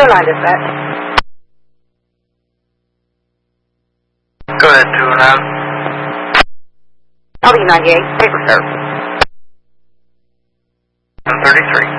line, dispatch. Go ahead, 209. LB98, paper serve. 133.